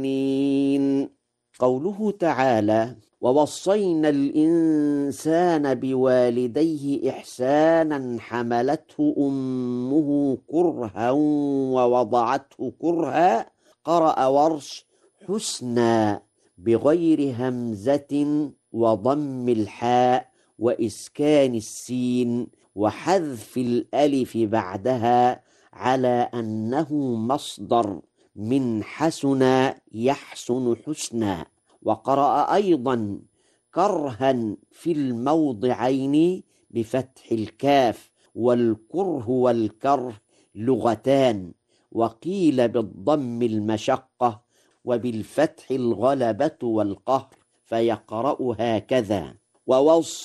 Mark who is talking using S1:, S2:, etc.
S1: قوله تعالى: ووصينا الإنسان بوالديه إحسانا حملته أمه كرها ووضعته كرها، قرأ ورش حسنى بغير همزة وضم الحاء وإسكان السين وحذف الألف بعدها، على أنه مصدر من حسن يحسن حسنا. وقرأ أيضا كرها في الموضعين بفتح الكاف، والكره والكره لغتان، وقيل بالضم المشقة وبالفتح الغلبة والقهر، فيقرأ هكذا: ووصى